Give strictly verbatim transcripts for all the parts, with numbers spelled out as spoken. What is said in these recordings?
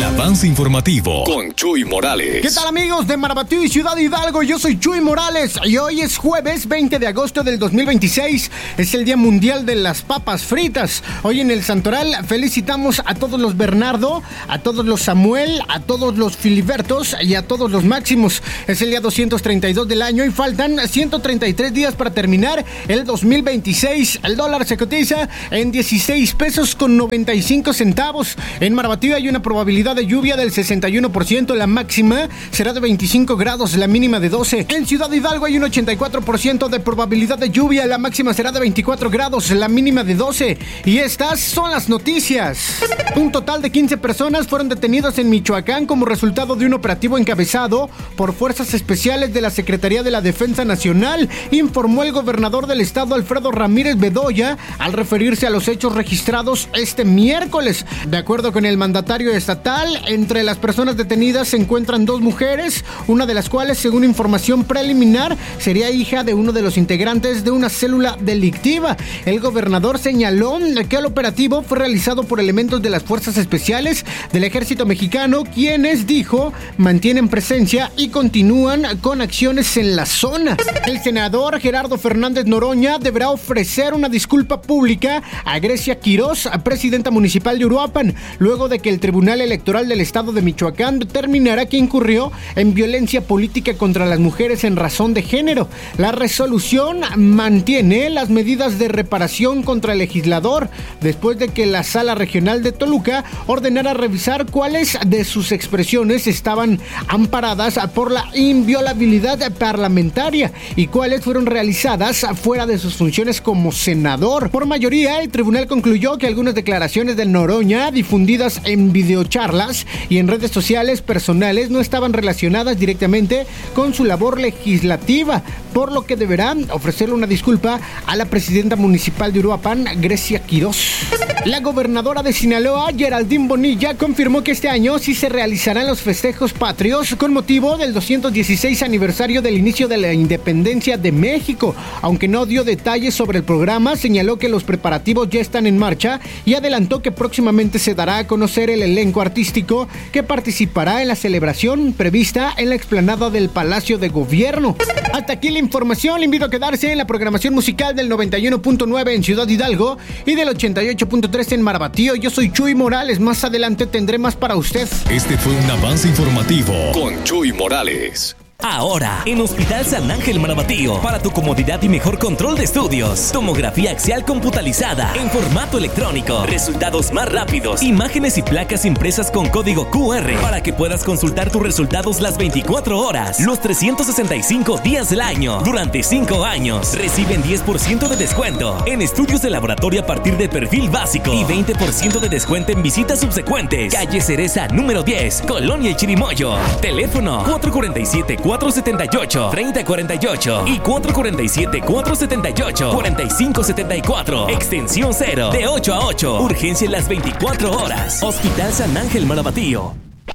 avance informativo con Chuy Morales. ¿Qué tal, amigos de Marabatío y Ciudad Hidalgo? Yo soy Chuy Morales y hoy es jueves veinte de agosto del dos mil veintiséis. Es el Día Mundial de las Papas Fritas. Hoy en el Santoral felicitamos a todos los Bernardo, a todos los Samuel, a todos los Filibertos y a todos los Máximos. Es el día doscientos treinta y dos del año y faltan ciento treinta y tres días para terminar el dos mil veintiséis. El dólar se cotiza en dieciséis pesos con noventa y cinco centavos. En Marabatío hay una probabilidad de lluvia del sesenta y uno por ciento, la máxima será de veinticinco grados, la mínima de doce. En Ciudad Hidalgo hay un ochenta y cuatro por ciento de probabilidad de lluvia, la máxima será de veinticuatro grados, la mínima de doce. Y estas son las noticias. Un total de quince personas fueron detenidas en Michoacán como resultado de un operativo encabezado por fuerzas especiales de la Secretaría de la Defensa Nacional, informó el gobernador del estado, Alfredo Ramírez Bedoya, al referirse a los hechos registrados este miércoles. De acuerdo con el mandatario estatal, entre las personas detenidas se encuentran dos mujeres, una de las cuales, según información preliminar, sería hija de uno de los integrantes de una célula delictiva. El gobernador señaló que el operativo fue realizado por elementos de las fuerzas especiales del ejército mexicano, quienes, dijo, mantienen presencia y continúan con acciones en la zona. El senador Gerardo Fernández Noroña deberá ofrecer una disculpa pública a Grecia Quirós, presidenta municipal de Uruapan, luego de que el Tribunal Electoral del Estado de Michoacán determinará que incurrió en violencia política contra las mujeres en razón de género. La resolución mantiene las medidas de reparación contra el legislador, después de que la Sala Regional de Toluca ordenara revisar cuáles de sus expresiones estaban amparadas por la inviolabilidad parlamentaria y cuáles fueron realizadas fuera de sus funciones como senador. Por mayoría, el tribunal concluyó que algunas declaraciones del Noroña difundidas en videocharlas y en redes sociales personales no estaban relacionadas directamente con su labor legislativa, por lo que deberá ofrecerle una disculpa a la presidenta municipal de Uruapan, Grecia Quirós. La gobernadora de Sinaloa, Geraldine Bonilla, confirmó que este año sí se realizarán los festejos patrios con motivo del doscientos dieciséis aniversario del inicio de la independencia de México. Aunque no dio detalles sobre el programa, señaló que los preparativos ya están en marcha y adelantó que próximamente se dará a conocer el elenco artístico que participará en la celebración prevista en la explanada del Palacio de Gobierno. Hasta aquí la información. Le invito a quedarse en la programación musical del noventa y uno punto nueve en Ciudad Hidalgo y del ochenta y ocho punto tres en Marabatío. Yo soy Chuy Morales. Más adelante tendré más para usted. Este fue un avance informativo con Chuy Morales. Ahora, en Hospital San Ángel Marabatío, para tu comodidad y mejor control de estudios, tomografía axial computalizada en formato electrónico, resultados más rápidos, imágenes y placas impresas con código Q R para que puedas consultar tus resultados las veinticuatro horas, los trescientos sesenta y cinco días del año, durante cinco años. Reciben diez por ciento de descuento en estudios de laboratorio a partir de perfil básico y veinte por ciento de descuento en visitas subsecuentes. Calle Cereza número diez, Colonia El Chirimoyo. Teléfono cuatro cuatro siete, cuatro siete ocho, tres cero cuatro ocho y cuatro cuatro siete, cuatro siete ocho, cuatro cinco siete cuatro. Extensión cero, de ocho a ocho. Urgencia en las veinticuatro horas. Hospital San Ángel Marabatío.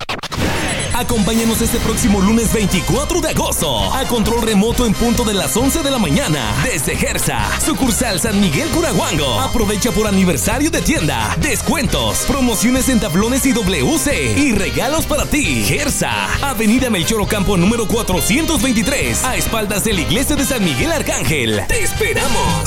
Acompáñanos este próximo lunes veinticuatro de agosto a control remoto en punto de las once de la mañana desde Gersa, sucursal San Miguel Curahuango. Aprovecha por aniversario de tienda, descuentos, promociones en tablones y W C y regalos para ti. Gersa, Avenida Melchor Ocampo número cuatrocientos veintitrés, a espaldas de la iglesia de San Miguel Arcángel. ¡Te esperamos!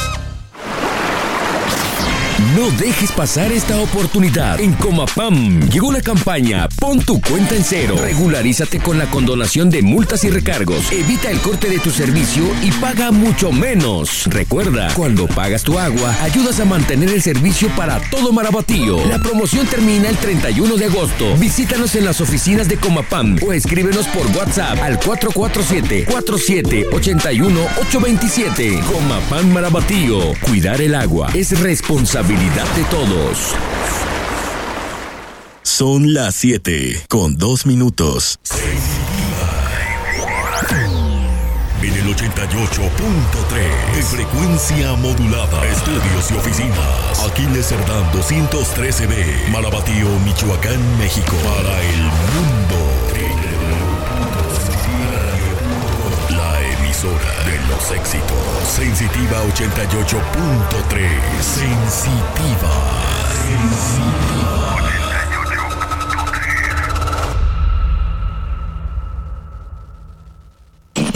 No dejes pasar esta oportunidad. En Comapam llegó la campaña Pon tu cuenta en cero. Regularízate con la condonación de multas y recargos. Evita el corte de tu servicio y paga mucho menos. Recuerda, cuando pagas tu agua, ayudas a mantener el servicio para todo Marabatío. La promoción termina el treinta y uno de agosto. Visítanos en las oficinas de Comapam o escríbenos por WhatsApp al cuatro cuatro siete, cuatro siete ocho uno, ocho dos siete. Comapam Marabatío. Cuidar el agua es responsabilidad de todos. Son las siete con dos minutos. En el ochenta y ocho punto tres de frecuencia modulada, estudios y oficinas. Aquiles Cerdán doscientos trece B, Marabatío, Michoacán, México. Para el mundo. La emisora de los éxitos. Sensitiva ochenta y ocho punto tres. Sensitiva. Sensitiva. ochenta y ocho punto tres.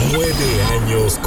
Nueve años